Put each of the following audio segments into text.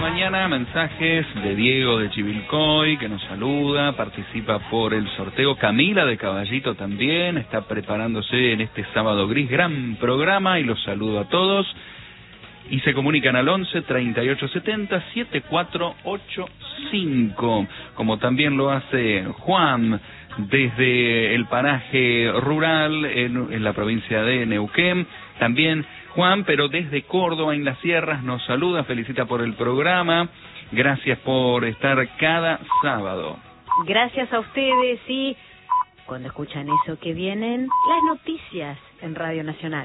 mañana, mensajes de Diego de Chivilcoy, que nos saluda, participa por el sorteo. Camila de Caballito también, está preparándose en este sábado gris, gran programa, y los saludo a todos. Y se comunican al 11 38 70 7485, como también lo hace Juan desde el paraje rural en la provincia de Neuquén. También Juan, pero desde Córdoba, en las sierras, nos saluda, felicita por el programa. Gracias por estar cada sábado. Gracias a ustedes, y cuando escuchan eso que vienen, las noticias en Radio Nacional.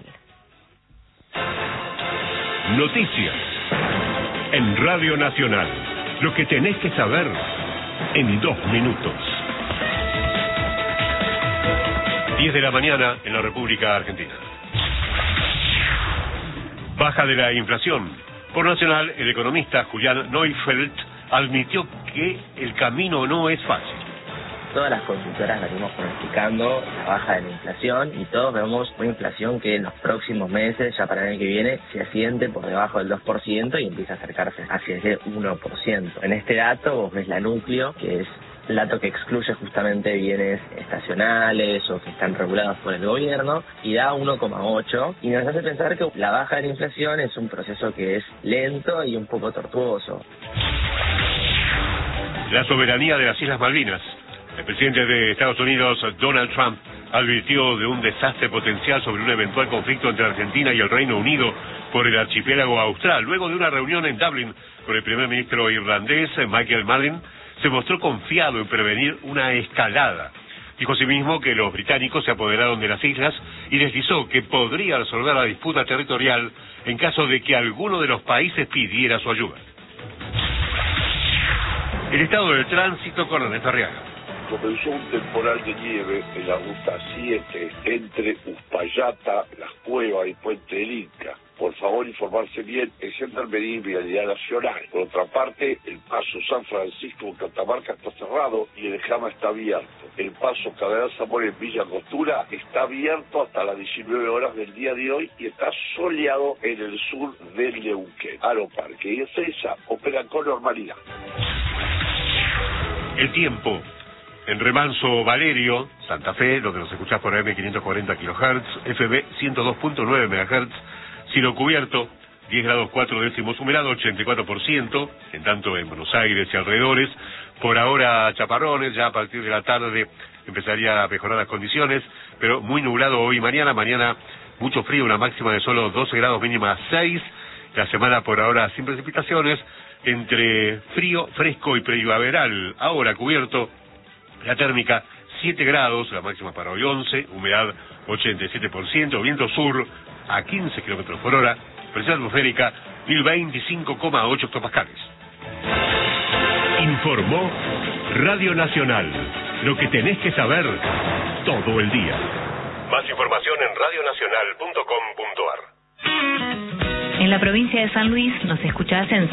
Noticias en Radio Nacional. Lo que tenés que saber en 2 minutos. 10 de la mañana en la República Argentina. Baja de la inflación. Por Nacional, el economista Julián Neufeld admitió que el camino no es fácil. Todas las consultoras venimos pronosticando la baja de la inflación y todos vemos una inflación que en los próximos meses, ya para el año que viene, se asiente por debajo del 2% y empieza a acercarse hacia ese 1%. En este dato vos ves la núcleo, que es el dato que excluye justamente bienes estacionales o que están regulados por el gobierno, y da 1,8, y nos hace pensar que la baja de la inflación es un proceso que es lento y un poco tortuoso. La soberanía de las Islas Malvinas. El presidente de Estados Unidos, Donald Trump, advirtió de un desastre potencial sobre un eventual conflicto entre Argentina y el Reino Unido por el archipiélago austral. Luego de una reunión en Dublín con el primer ministro irlandés, Michael Martin, se mostró confiado en prevenir una escalada. Dijo asimismo que los británicos se apoderaron de las islas y deslizó que podría resolver la disputa territorial en caso de que alguno de los países pidiera su ayuda. El estado del tránsito con Ernesto Arriaga. Comenzó un temporal de nieve en la ruta 7 entre Uspallata, Las Cuevas y Puente del Inca. Por favor, informarse bien en Gendarmería y Vialidad Nacional. Por otra parte, el paso San Francisco en Catamarca está cerrado y el Jama está abierto. El paso Cardenal Zamora en Villa Angostura está abierto hasta las 19 horas del día de hoy y está soleado en el sur del Neuquén. Aeroparque y Ezeiza operan con normalidad. El tiempo. En Remanso Valerio, Santa Fe, donde nos escuchás por AM 540 kHz, FB 102.9 MHz, cielo cubierto, 10 grados 4 décimos, humedad 84%, en tanto en Buenos Aires y alrededores. Por ahora chaparrones, ya a partir de la tarde empezaría a mejorar las condiciones, pero muy nublado hoy y mañana mucho frío, una máxima de solo 12 grados, mínima 6. La semana por ahora sin precipitaciones, entre frío, fresco y primaveral. Ahora cubierto, la térmica 7 grados, la máxima para hoy 11, humedad 87%, viento sur a 15 kilómetros por hora, presión atmosférica 1025,8 hectopascales. Informó Radio Nacional, lo que tenés que saber todo el día. Más información en radionacional.com.ar. En la provincia de San Luis nos escuchás en